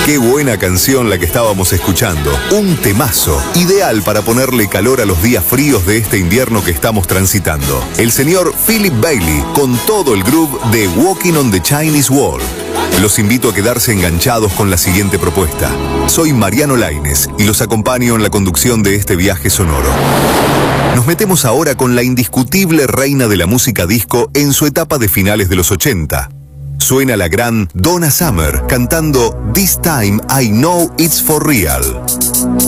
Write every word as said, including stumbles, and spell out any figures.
Qué buena canción la que estábamos escuchando. Un temazo, ideal para ponerle calor a los días fríos de este invierno que estamos transitando. El señor Philip Bailey con todo el groove de Walking on the Chinese Wall. Los invito a quedarse enganchados con la siguiente propuesta. Soy Mariano Laínez y los acompaño en la conducción de este viaje sonoro. Nos metemos ahora con la indiscutible reina de la música disco en su etapa de finales de los ochenta. Suena la gran Donna Summer cantando This Time I Know It's For Real.